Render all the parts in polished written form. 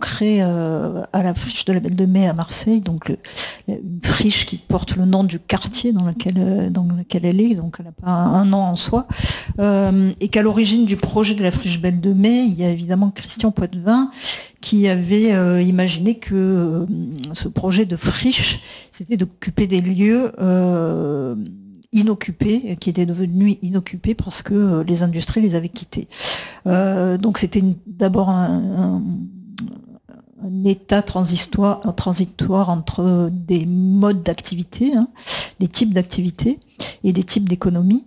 ancrée à la friche de la Belle de Mai à Marseille, donc une friche qui porte le nom du quartier dans lequel elle est, donc elle n'a pas un nom en soi, et qu'à l'origine du projet de la friche Belle de Mai, il y a évidemment Christian Poitvin qui avait imaginé que ce projet de friche, c'était d'occuper des lieux inoccupés, qui étaient devenus inoccupés parce que les industries les avaient quittés. Donc c'était d'abord un état transitoire entre des modes d'activité, des types d'activités et des types d'économie.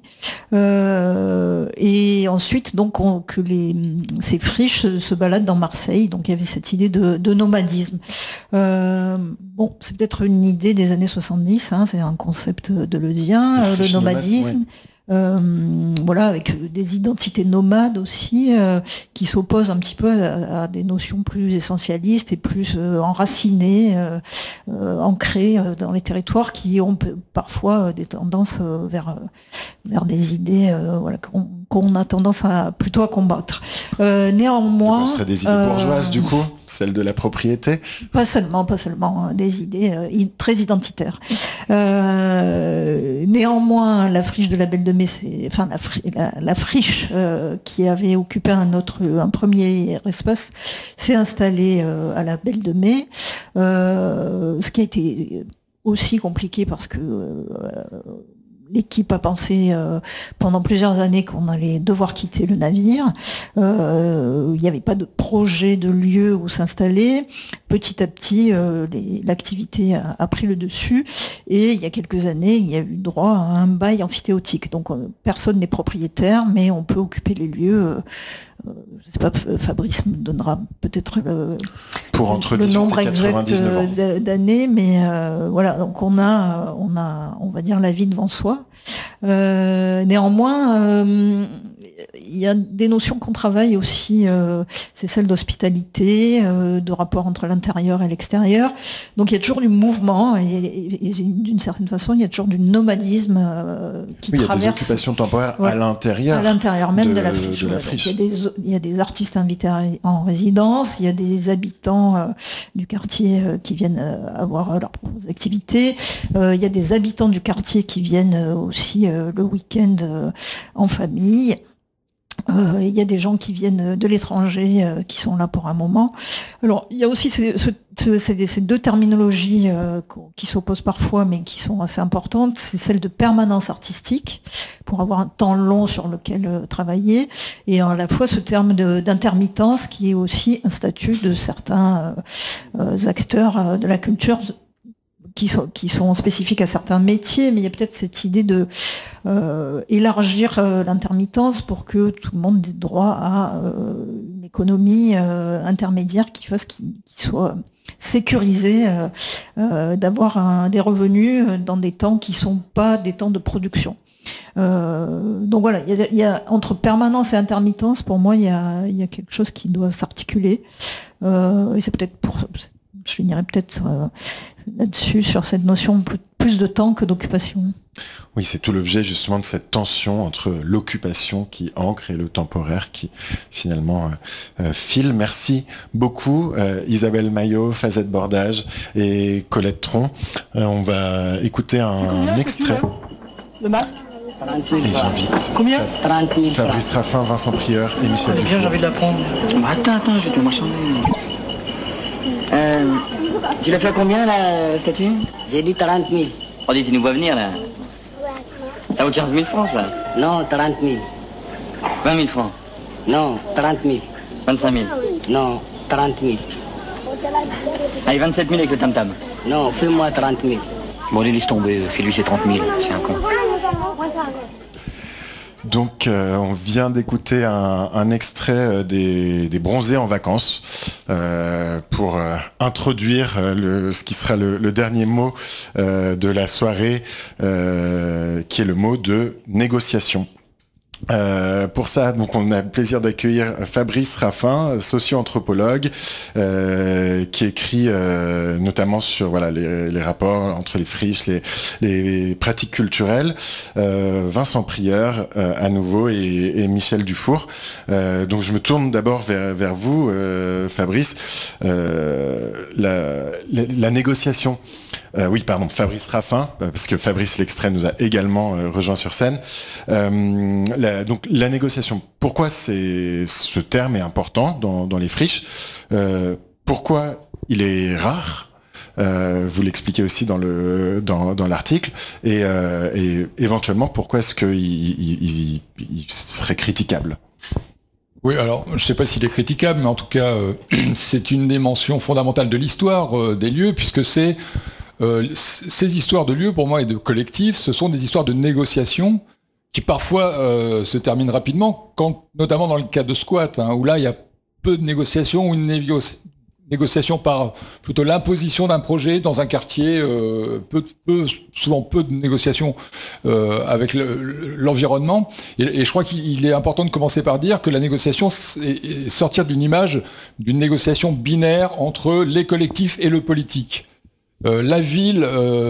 Et ensuite, donc, ces friches se baladent dans Marseille. Donc, il y avait cette idée de nomadisme. Bon, c'est peut-être une idée des années 70, c'est un concept deleuzien, le nomadisme. Ouais. Voilà, avec des identités nomades aussi, qui s'opposent un petit peu à des notions plus essentialistes et plus enracinées, ancrées dans les territoires, qui ont parfois des tendances vers des idées qu'on a tendance plutôt à combattre. Néanmoins, ce serait des idées bourgeoises du coup, celles de la propriété. Pas seulement, des idées très identitaires. Néanmoins, la friche de la Belle de Mai, la friche qui avait occupé un premier espace, s'est installée à la Belle de Mai, ce qui a été aussi compliqué parce que l'équipe a pensé pendant plusieurs années qu'on allait devoir quitter le navire. Il n'y avait pas de projet de lieu où s'installer. Petit à petit, l'activité a pris le dessus. Et il y a quelques années, il y a eu droit à un bail amphithéotique. Donc personne n'est propriétaire, mais on peut occuper les lieux. Je sais pas, Fabrice me donnera peut-être pour entre le 18 nombre et 99 exact d'années, mais voilà, donc on va dire la vie devant soi. Néanmoins, il y a des notions qu'on travaille aussi, c'est celle d'hospitalité, de rapport entre l'intérieur et l'extérieur. Donc il y a toujours du mouvement et d'une certaine façon, il y a toujours du nomadisme qui traverse. Il y a des occupations temporaires à l'intérieur même de la friche. Il y a des artistes invités en résidence, il y a des habitants du quartier qui viennent avoir leurs propres activités, il y a des habitants du quartier qui viennent aussi le week-end en famille. Il y a des gens qui viennent de l'étranger qui sont là pour un moment. Alors il y a aussi ces deux terminologies qui s'opposent parfois mais qui sont assez importantes. C'est celle de permanence artistique pour avoir un temps long sur lequel travailler, et à la fois ce terme d'intermittence qui est aussi un statut de certains acteurs de la culture qui sont spécifiques à certains métiers, mais il y a peut-être cette idée de élargir l'intermittence pour que tout le monde ait droit à une économie intermédiaire qui soit sécurisée, d'avoir des revenus dans des temps qui sont pas des temps de production. Donc voilà, il y a entre permanence et intermittence, pour moi, il y a quelque chose qui doit s'articuler. Et c'est peut-être je finirai peut-être là-dessus, sur cette notion plus de temps que d'occupation. Oui, c'est tout l'objet justement de cette tension entre l'occupation qui ancre et le temporaire qui finalement file. Merci beaucoup Isabelle Maillot, Fazette Bordage et Colette Tron. On va écouter un extrait. Le masque 30 000. Et j'invite Combien 30 000. Fabrice Raffin, Vincent Prieur et Michel Bien, j'ai envie de la prendre. Attends, je vais te la marchander. Tu l'as fait à combien la statue? J'ai dit 30 000. Oh, dis, tu nous vois venir là. Ça vaut 15 000 francs ça? Non, 30 000. 20 000 francs? Non, 30 000. 25 000? Non, 30 000. Allez, 27 000 avec le tam-tam. Non, fais-moi 30 000. Bon, allez, laisse tomber, fais-lui ses 30 000, c'est un con. Donc on vient d'écouter un extrait des Bronzés en vacances pour introduire ce qui sera le dernier mot de la soirée, qui est le mot de négociation. Pour ça, donc on a le plaisir d'accueillir Fabrice Raffin, socio-anthropologue, qui écrit notamment sur les rapports entre les friches, les pratiques culturelles. Vincent Prieur à nouveau et Michel Dufour. Donc je me tourne d'abord vers vous, Fabrice. La négociation. Fabrice Raffin, parce que Fabrice L'Extrait nous a également rejoint sur scène. Donc la négociation, pourquoi ce terme est important dans les friches, pourquoi il est rare, vous l'expliquez aussi dans l'article, et éventuellement pourquoi est-ce qu'il serait critiquable. Oui, alors je ne sais pas s'il est critiquable, mais en tout cas c'est une dimension fondamentale de l'histoire des lieux, puisque ces histoires de lieux, pour moi, et de collectifs, ce sont des histoires de négociations qui parfois se terminent rapidement, notamment dans le cas de squat, où là il y a peu de négociations, ou une négociation par plutôt l'imposition d'un projet dans un quartier, souvent peu de négociations avec l'environnement. Et je crois qu'il est important de commencer par dire que la négociation, c'est sortir d'une image d'une négociation binaire entre les collectifs et le politique. La ville,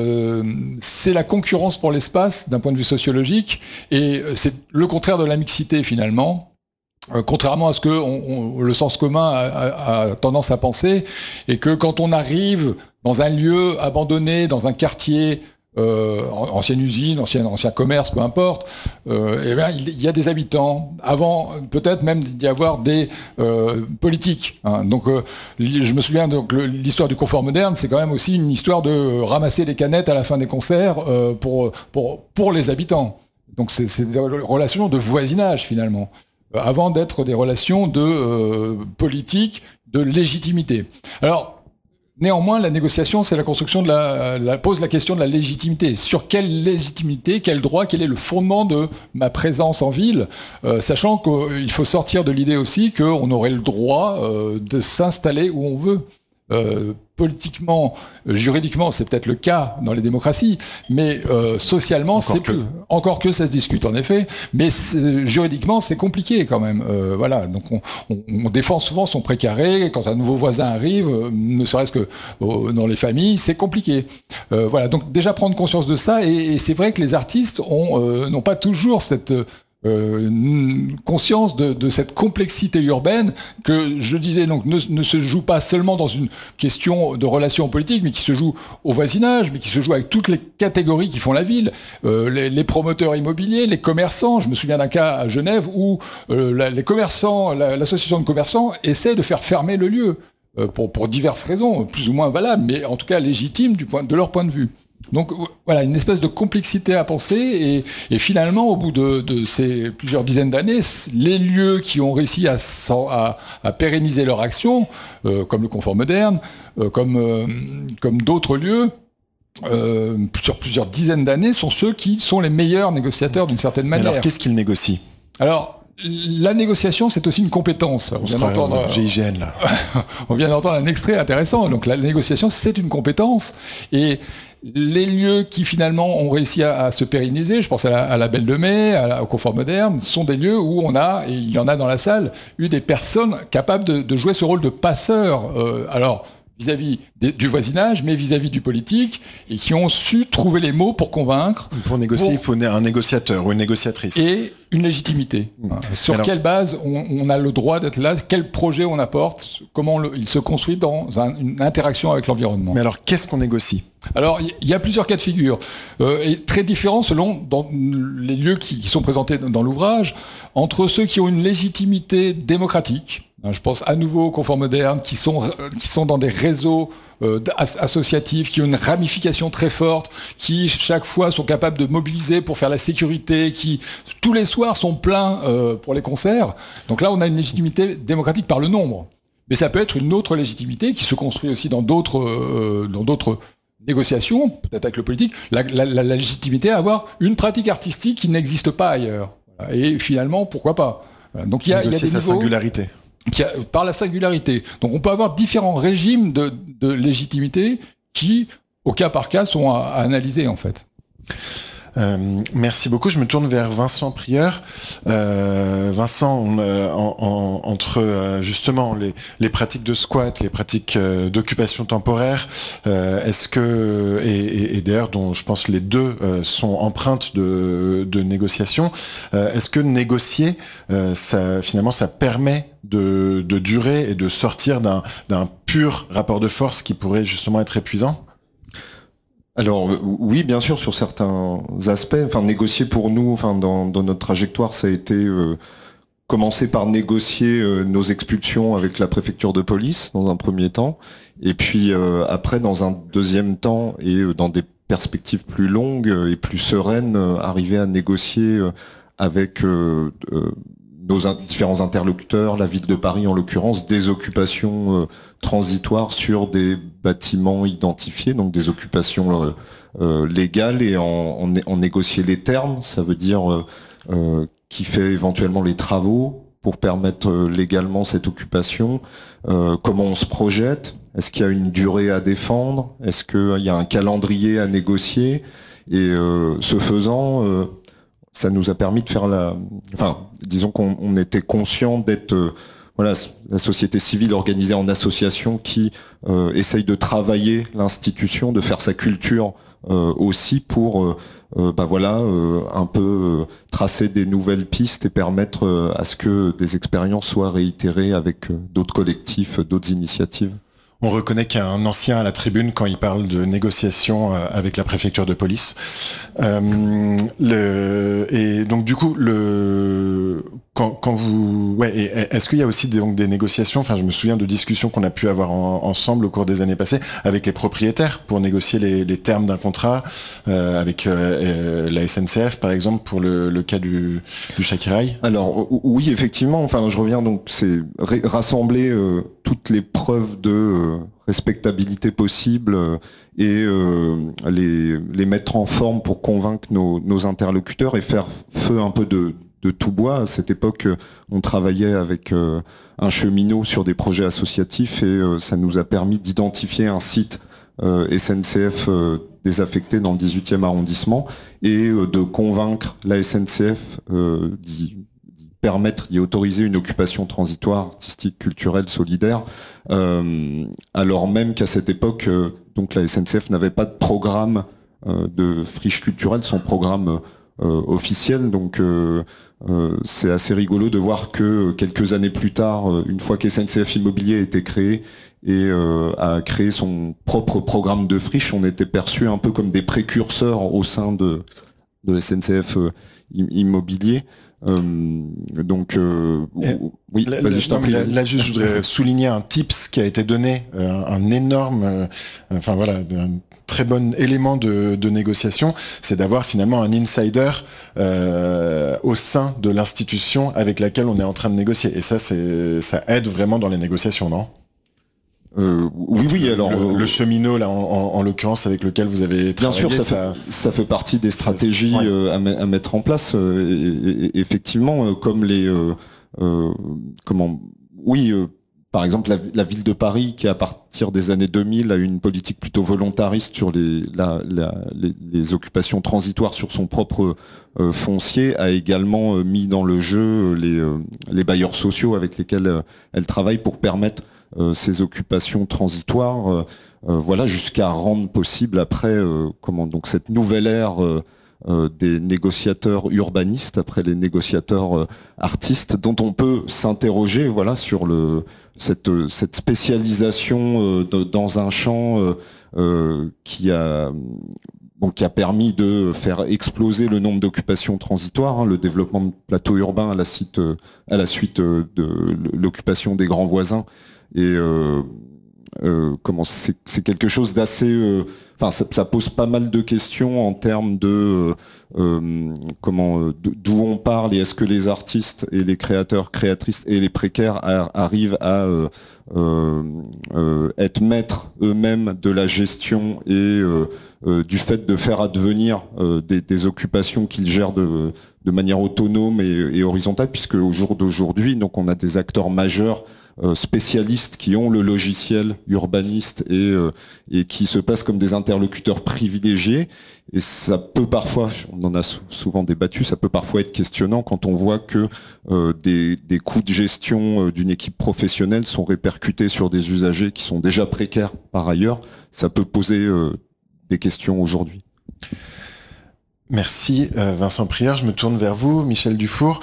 c'est la concurrence pour l'espace d'un point de vue sociologique, et c'est le contraire de la mixité finalement. Contrairement à ce que le sens commun a tendance à penser, et que quand on arrive dans un lieu abandonné, dans un quartier, ancienne usine, ancien commerce, peu importe, il y a des habitants, avant peut-être même d'y avoir des politiques. Donc je me souviens, donc l'histoire du confort moderne, c'est quand même aussi une histoire de ramasser les canettes à la fin des concerts pour les habitants. Donc c'est des relations de voisinage finalement, avant d'être des relations de politique, de légitimité. Alors, néanmoins, la négociation, c'est la construction pose la question de la légitimité. Sur quelle légitimité, quel droit, quel est le fondement de ma présence en ville, sachant qu'il faut sortir de l'idée aussi qu'on aurait le droit de s'installer où on veut. Politiquement, juridiquement, c'est peut-être le cas dans les démocraties, mais socialement, encore que ça se discute en effet, mais juridiquement, c'est compliqué quand même. Voilà, donc on défend souvent son précaré quand un nouveau voisin arrive, ne serait-ce que dans les familles, c'est compliqué. Voilà, donc déjà prendre conscience de ça, et c'est vrai que les artistes n'ont pas toujours cette conscience de cette complexité urbaine que je disais donc ne se joue pas seulement dans une question de relations politiques, mais qui se joue au voisinage, mais qui se joue avec toutes les catégories qui font la ville, les promoteurs immobiliers, les commerçants. Je me souviens d'un cas à Genève où les commerçants, l'association de commerçants essaie de faire fermer le lieu pour diverses raisons, plus ou moins valables, mais en tout cas légitimes de leur point de vue. Donc voilà, une espèce de complexité à penser, et finalement, au bout de ces plusieurs dizaines d'années, les lieux qui ont réussi à pérenniser leur action, comme le confort moderne, comme d'autres lieux, sur plusieurs dizaines d'années, sont ceux qui sont les meilleurs négociateurs d'une certaine manière. Alors qu'est-ce qu'ils négocient ? Alors, la négociation, c'est aussi une compétence. On vient d'entendre GIGN, là. On vient d'entendre un extrait intéressant. Donc la négociation, c'est une compétence, et les lieux qui finalement ont réussi à se pérenniser, je pense à la Belle de Mai, au confort moderne, sont des lieux où on a, et il y en a dans la salle, eu des personnes capables de jouer ce rôle de passeur. Alors vis-à-vis du voisinage, mais vis-à-vis du politique, et qui ont su trouver les mots pour convaincre. Pour négocier, il faut un négociateur ou une négociatrice. Et une légitimité. Sur quelle base on a le droit d'être là, quel projet on apporte, comment il se construit dans une interaction avec l'environnement. Mais alors, qu'est-ce qu'on négocie ? Alors, il y a plusieurs cas de figure, et très différents selon les lieux qui sont présentés dans l'ouvrage, entre ceux qui ont une légitimité démocratique. Je pense à nouveau au confort moderne, qui sont dans des réseaux associatifs, qui ont une ramification très forte, qui chaque fois sont capables de mobiliser pour faire la sécurité, qui tous les soirs sont pleins pour les concerts. Donc là, on a une légitimité démocratique par le nombre. Mais ça peut être une autre légitimité qui se construit aussi dans d'autres négociations, peut-être avec le politique, la légitimité à avoir une pratique artistique qui n'existe pas ailleurs. Et finalement, pourquoi pas ? Donc il y a des niveaux, singularité. Par la singularité. Donc on peut avoir différents régimes de légitimité qui, au cas par cas, sont à analyser en fait. Merci beaucoup. Je me tourne vers Vincent Prieur. Vincent, entre justement les pratiques de squat, les pratiques d'occupation temporaire, est-ce que et d'ailleurs dont je pense les deux sont empreintes de négociation, est-ce que négocier, ça permet de durer et de sortir d'un pur rapport de force qui pourrait justement être épuisant? Alors oui, bien sûr, sur certains aspects. Négocier pour nous, dans notre trajectoire, ça a été commencer par négocier nos expulsions avec la préfecture de police dans un premier temps, et puis après, dans un deuxième temps, et dans des perspectives plus longues et plus sereines, arriver à négocier avec nos différents interlocuteurs, la ville de Paris en l'occurrence, des occupations transitoires sur des bâtiments identifiés, donc des occupations légales, et en négocier les termes. Ça veut dire qui fait éventuellement les travaux pour permettre légalement cette occupation, comment on se projette, est-ce qu'il y a une durée à défendre, est-ce qu'il y a un calendrier à négocier, et ce faisant, ça nous a permis de faire disons qu'on était conscient d'être la société civile organisée en association qui essaye de travailler l'institution, de faire sa culture aussi pour un peu tracer des nouvelles pistes et permettre à ce que des expériences soient réitérées avec d'autres collectifs, d'autres initiatives. On reconnaît qu'il y a un ancien à la tribune quand il parle de négociation avec la préfecture de police. Et donc du coup, quand vous, est-ce qu'il y a aussi des négociations? Enfin, je me souviens de discussions qu'on a pu avoir ensemble au cours des années passées avec les propriétaires pour négocier les termes d'un contrat, avec la SNCF par exemple pour le cas du Shakiraï. Alors oui, effectivement. Je reviens donc, c'est rassembler toutes les preuves de respectabilité possible et les mettre en forme pour convaincre nos interlocuteurs et faire feu un peu de tout bois. À cette époque, on travaillait avec un cheminot sur des projets associatifs et ça nous a permis d'identifier un site SNCF désaffecté dans le 18e arrondissement et de convaincre la SNCF d'y autoriser une occupation transitoire, artistique, culturelle, solidaire, alors même qu'à cette époque, donc la SNCF n'avait pas de programme de friche culturelle, son programme officiel, donc c'est assez rigolo de voir que quelques années plus tard, une fois qu'SNCF Immobilier a été créé et a créé son propre programme de friche, on était perçus un peu comme des précurseurs au sein de SNCF Immobilier. Oui, là juste je voudrais souligner un tips qui a été donné, un énorme, un très bon élément de négociation, c'est d'avoir finalement un insider au sein de l'institution avec laquelle on est en train de négocier, et ça aide vraiment dans les négociations, non? Oui. Alors le cheminot là, en l'occurrence, avec lequel vous avez travaillé, bien sûr, ça fait partie des stratégies à mettre en place. Effectivement, comme par exemple la ville de Paris, qui à partir des années 2000 a une politique plutôt volontariste sur les occupations transitoires sur son propre foncier, a également mis dans le jeu les bailleurs sociaux avec lesquels elle travaille pour permettre ces occupations transitoires, jusqu'à rendre possible après donc cette nouvelle ère des négociateurs urbanistes après les négociateurs artistes, dont on peut s'interroger sur cette spécialisation dans un champ qui a permis de faire exploser le nombre d'occupations transitoires, le développement de plateaux urbains à la suite de l'occupation des grands voisins. Et c'est quelque chose d'assez ça pose pas mal de questions en termes de d'où on parle, et est-ce que les artistes et les créateurs, créatrices et les précaires arrivent à être maîtres eux-mêmes de la gestion et du fait de faire advenir des occupations qu'ils gèrent de manière autonome et horizontale, puisque au jour d'aujourd'hui, donc on a des acteurs majeurs spécialistes qui ont le logiciel urbaniste et qui se passent comme des interlocuteurs privilégiés. Et ça peut parfois, on en a souvent débattu, ça peut parfois être questionnant quand on voit que des coûts de gestion d'une équipe professionnelle sont répercutés sur des usagers qui sont déjà précaires par ailleurs. Ça peut poser des questions aujourd'hui. Merci Vincent Prieur, je me tourne vers vous, Michel Dufour.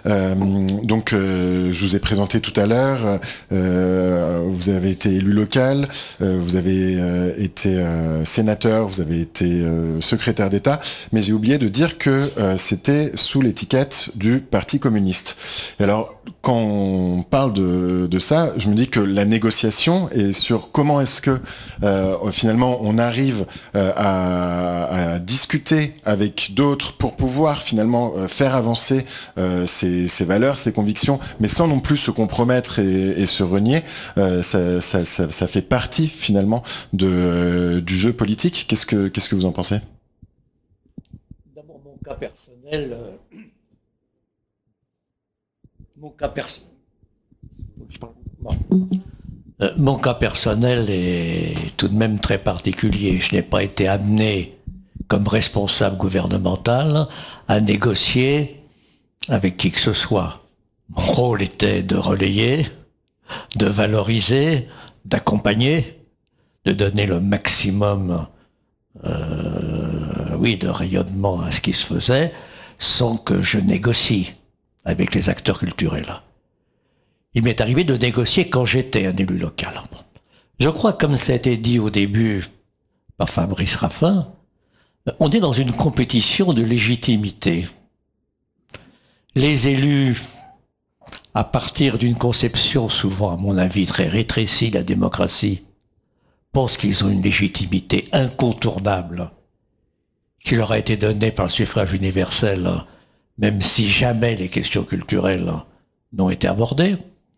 Je vous ai présenté tout à l'heure, vous avez été élu local, vous avez été sénateur, vous avez été secrétaire d'État, mais j'ai oublié de dire que c'était sous l'étiquette du Parti communiste. Et alors, quand on parle de ça, je me dis que la négociation et sur comment est-ce que finalement on arrive à discuter avec d'autres pour pouvoir finalement faire avancer ses valeurs, ses convictions, mais sans non plus se compromettre et se renier, ça fait partie finalement du jeu politique. Qu'est-ce que vous en pensez ? D'abord, mon cas personnel. Mon cas personnel est tout de même très particulier. Je n'ai pas été amené comme responsable gouvernemental à négocier avec qui que ce soit. Mon rôle était de relayer, de valoriser, d'accompagner, de donner le maximum de rayonnement à ce qui se faisait, sans que je négocie avec les acteurs culturels. Il m'est arrivé de négocier quand j'étais un élu local. Je crois, comme ça a été dit au début par Fabrice Raffin, on est dans une compétition de légitimité. Les élus, à partir d'une conception souvent, à mon avis, très rétrécie de la démocratie, pensent qu'ils ont une légitimité incontournable qui leur a été donnée par le suffrage universel, même si jamais les questions culturelles n'ont été abordées.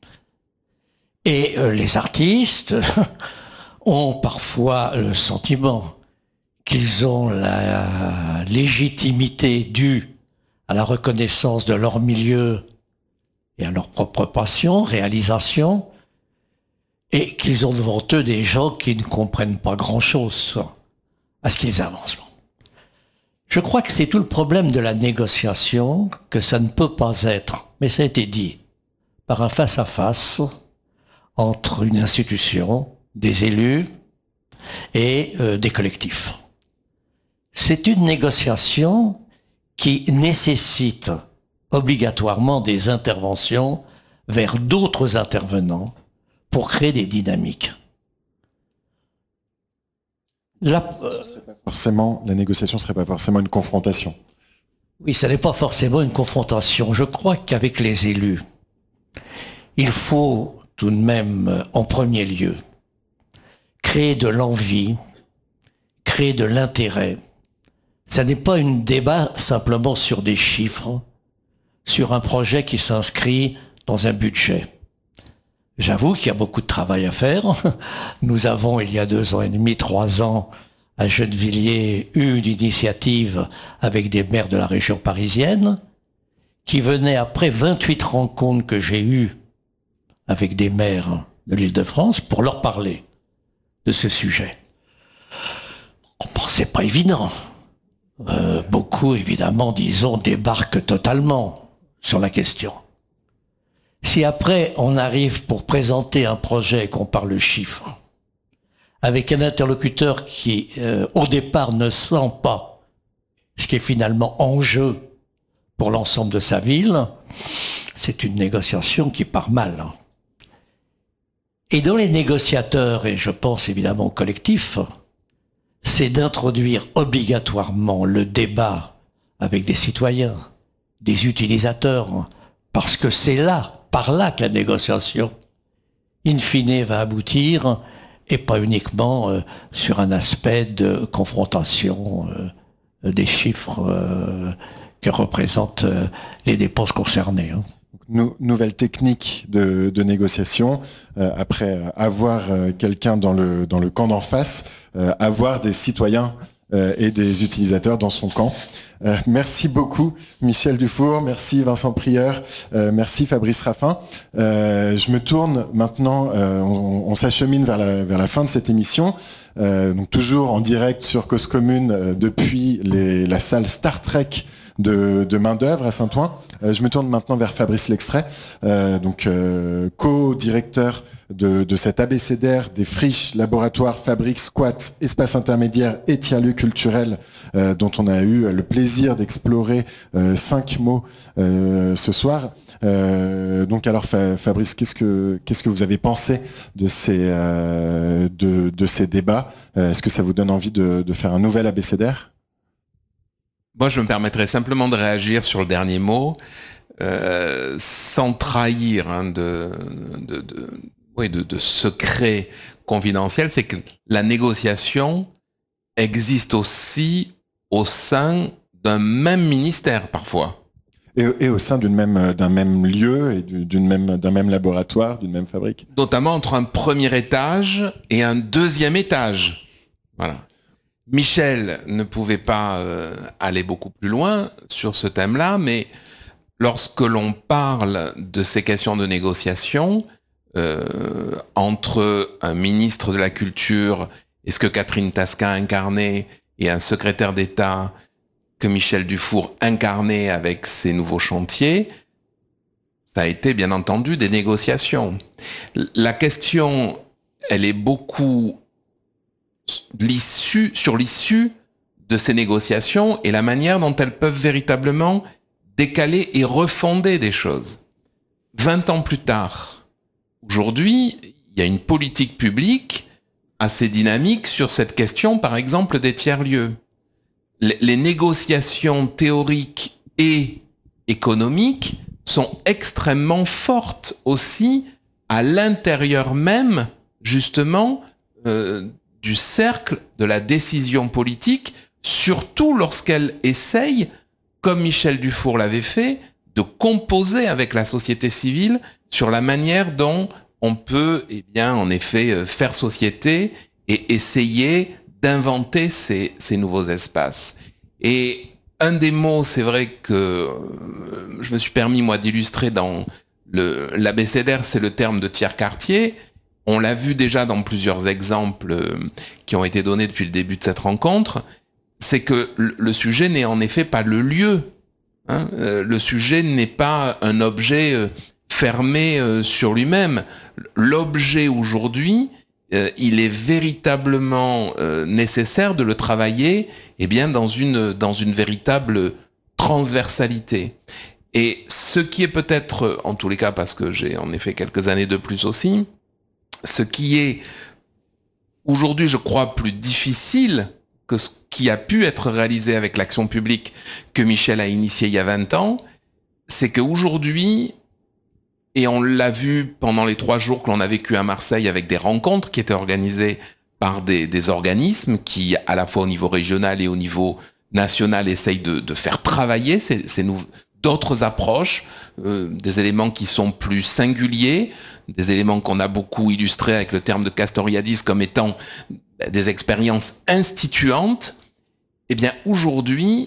Et les artistes ont parfois le sentiment qu'ils ont la légitimité due à la reconnaissance de leur milieu et à leur propre passion, réalisation, et qu'ils ont devant eux des gens qui ne comprennent pas grand-chose à ce qu'ils avancent. Je crois que c'est tout le problème de la négociation, que ça ne peut pas être, mais ça a été dit, par un face-à-face entre une institution, des élus et des collectifs. C'est une négociation qui nécessite obligatoirement des interventions vers d'autres intervenants pour créer des dynamiques. La négociation ne serait pas forcément une confrontation. Oui, ça n'est pas forcément une confrontation. Je crois qu'avec les élus, il faut tout de même, en premier lieu, créer de l'envie, créer de l'intérêt. Ça n'est pas un débat simplement sur des chiffres, sur un projet qui s'inscrit dans un budget. J'avoue qu'il y a beaucoup de travail à faire. Nous avons, il y a 2 ans et demi, 3 ans, à Gennevilliers, eu une initiative avec des maires de la région parisienne qui venaient après 28 rencontres que j'ai eues avec des maires de l'Île-de-France pour leur parler de ce sujet. Bon, c'est pas évident. Beaucoup, évidemment, disons, débarquent totalement sur la question. Si après, on arrive pour présenter un projet et qu'on parle chiffres, avec un interlocuteur qui, au départ, ne sent pas ce qui est finalement en jeu pour l'ensemble de sa ville, c'est une négociation qui part mal. Et dans les négociateurs, et je pense évidemment au collectif, c'est d'introduire obligatoirement le débat avec des citoyens, des utilisateurs, parce que c'est là, par là que la négociation, in fine, va aboutir, et pas uniquement sur un aspect de confrontation des chiffres que représentent les dépenses concernées. Nouvelle technique de négociation, après avoir quelqu'un dans le camp d'en face, avoir des citoyens et des utilisateurs dans son camp. Merci beaucoup Michel Dufour, merci Vincent Prieur, merci Fabrice Raffin. Je me tourne maintenant, on s'achemine vers la fin de cette émission, donc toujours en direct sur Cause Commune depuis la salle Star Trek de main d'œuvre à Saint-Ouen. Je me tourne maintenant vers Fabrice Lextrait, co-directeur de cet abécédaire des friches, laboratoires, fabriques, squats, espaces intermédiaires et tiers-lieux culturels dont on a eu le plaisir d'explorer 5 mots ce soir. Donc alors Fabrice, qu'est-ce que vous avez pensé de ces débats? Est-ce que ça vous donne envie de faire un nouvel abécédaire? Moi, je me permettrais simplement de réagir sur le dernier mot, sans trahir de secret confidentiel. C'est que la négociation existe aussi au sein d'un même ministère parfois. Et au sein d'un même lieu et d'un même laboratoire, d'une même fabrique. Notamment entre un premier étage et un deuxième étage. Voilà. Michel ne pouvait pas aller beaucoup plus loin sur ce thème-là, mais lorsque l'on parle de ces questions de négociation entre un ministre de la Culture et ce que Catherine Tasquin incarnait et un secrétaire d'État que Michel Dufour incarnait avec ses nouveaux chantiers, ça a été bien entendu des négociations. La question, elle est beaucoup sur l'issue de ces négociations et la manière dont elles peuvent véritablement décaler et refonder des choses. 20 ans plus tard, aujourd'hui, il y a une politique publique assez dynamique sur cette question, par exemple, des tiers-lieux. Les négociations théoriques et économiques sont extrêmement fortes aussi à l'intérieur même, justement, du cercle de la décision politique, surtout lorsqu'elle essaye, comme Michel Dufour l'avait fait, de composer avec la société civile sur la manière dont on peut, en effet, faire société et essayer d'inventer ces nouveaux espaces. Et un des mots, c'est vrai que je me suis permis, moi, d'illustrer dans l'abécédaire, c'est le terme de tiers-quartier. On l'a vu déjà dans plusieurs exemples qui ont été donnés depuis le début de cette rencontre, c'est que le sujet n'est en effet pas le lieu. Le sujet n'est pas un objet fermé sur lui-même. L'objet aujourd'hui, il est véritablement nécessaire de le travailler dans une véritable transversalité. Et ce qui est peut-être, en tous les cas parce que j'ai en effet quelques années de plus aussi, ce qui est aujourd'hui, je crois, plus difficile que ce qui a pu être réalisé avec l'action publique que Michel a initiée il y a 20 ans, c'est qu'aujourd'hui, et on l'a vu pendant les 3 jours que l'on a vécu à Marseille avec des rencontres qui étaient organisées par des organismes qui, à la fois au niveau régional et au niveau national, essayent de faire travailler d'autres approches, des éléments qui sont plus singuliers, des éléments qu'on a beaucoup illustrés avec le terme de Castoriadis comme étant des expériences instituantes. Eh bien, aujourd'hui,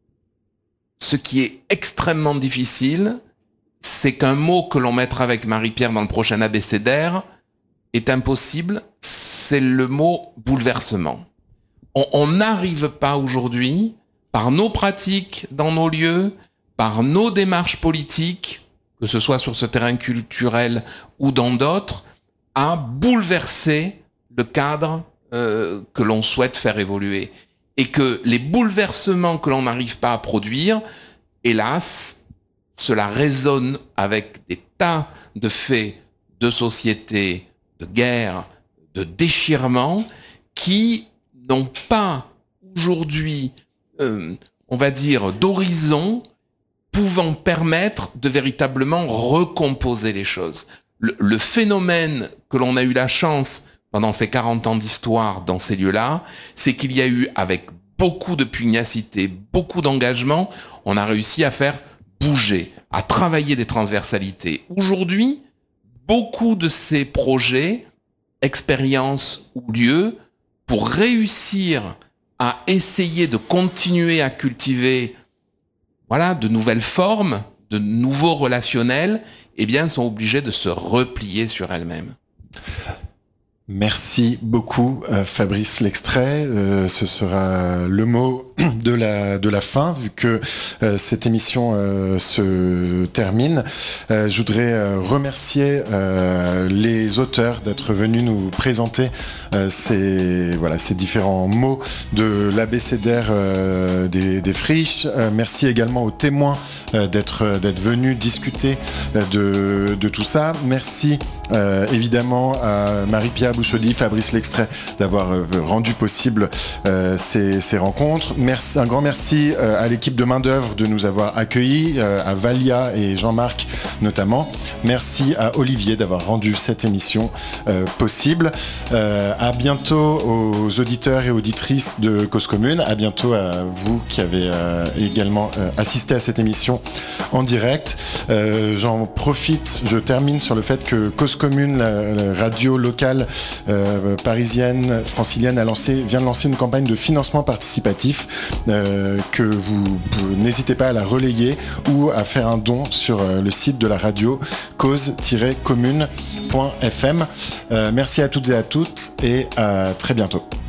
ce qui est extrêmement difficile, c'est qu'un mot que l'on mettra avec Marie-Pierre dans le prochain abécédaire est impossible, c'est le mot bouleversement. On n'arrive pas aujourd'hui, par nos pratiques dans nos lieux, par nos démarches politiques, que ce soit sur ce terrain culturel ou dans d'autres, à bouleverser le cadre que l'on souhaite faire évoluer. Et que les bouleversements que l'on n'arrive pas à produire, hélas, cela résonne avec des tas de faits de société, de guerre, de déchirement, qui n'ont pas aujourd'hui, on va dire, d'horizon pouvant permettre de véritablement recomposer les choses. Le phénomène que l'on a eu la chance pendant ces 40 ans d'histoire dans ces lieux-là, c'est qu'il y a eu, avec beaucoup de pugnacité, beaucoup d'engagement, on a réussi à faire bouger, à travailler des transversalités. Aujourd'hui, beaucoup de ces projets, expériences ou lieux, pour réussir à essayer de continuer à cultiver de nouvelles formes, de nouveaux relationnels, eh bien, sont obligées de se replier sur elles-mêmes. Merci beaucoup, Fabrice L'Extrait. Ce sera le mot de la fin, vu que cette émission se termine. Je voudrais remercier les auteurs d'être venus nous présenter ces différents mots de l'abécédaire des friches. Merci également aux témoins d'être venus discuter de tout ça. Merci évidemment à Marie-Pierre Bouchaudy, Fabrice L'Extrait d'avoir rendu possible ces rencontres. Un grand merci à l'équipe de Main d'œuvre de nous avoir accueillis, à Valia et Jean-Marc notamment. Merci à Olivier d'avoir rendu cette émission possible. À bientôt aux auditeurs et auditrices de Cause Commune. À bientôt à vous qui avez également assisté à cette émission en direct. J'en profite, je termine sur le fait que Cause Commune, la radio locale parisienne, francilienne, vient de lancer une campagne de financement participatif que vous n'hésitez pas à la relayer ou à faire un don sur le site de la radio cause-commune.fm. Merci à toutes et à toutes et à très bientôt.